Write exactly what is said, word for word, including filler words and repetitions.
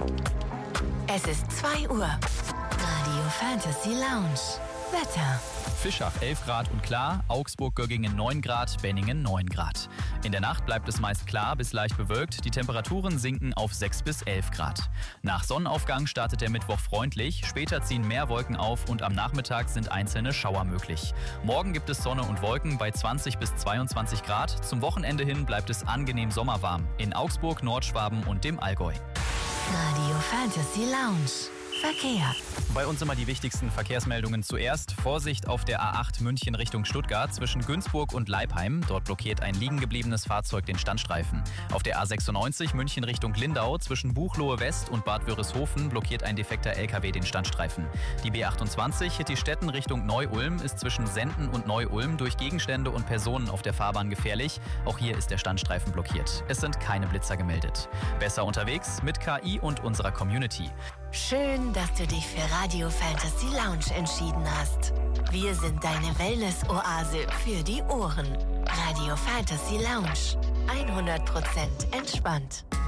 Es ist zwei Uhr. Radio Fantasy Lounge. Wetter. Fischach elf Grad und klar, Augsburg-Göggingen neun Grad, Benningen neun Grad. In der Nacht bleibt es meist klar bis leicht bewölkt, die Temperaturen sinken auf sechs bis elf Grad. Nach Sonnenaufgang startet der Mittwoch freundlich, später ziehen mehr Wolken auf und am Nachmittag sind einzelne Schauer möglich. Morgen gibt es Sonne und Wolken bei zwanzig bis zweiundzwanzig Grad, zum Wochenende hin bleibt es angenehm sommerwarm in Augsburg, Nordschwaben und dem Allgäu. Radio Fantasy Lounge. Verkehr. Bei uns immer die wichtigsten Verkehrsmeldungen zuerst. Vorsicht auf der A acht München Richtung Stuttgart zwischen Günzburg und Leipheim. Dort blockiert ein liegen gebliebenes Fahrzeug den Standstreifen. Auf der A sechsundneunzig München Richtung Lindau zwischen Buchloe West und Bad Wörishofen blockiert ein defekter L K W den Standstreifen. Die B achtundzwanzig Hittstetten Richtung Neu-Ulm ist zwischen Senden und Neu-Ulm durch Gegenstände und Personen auf der Fahrbahn gefährlich. Auch hier ist der Standstreifen blockiert. Es sind keine Blitzer gemeldet. Besser unterwegs mit K I und unserer Community. Schön, dass du dich für Radio Fantasy Lounge entschieden hast. Wir sind deine Wellness-Oase für die Ohren. Radio Fantasy Lounge. hundert Prozent entspannt.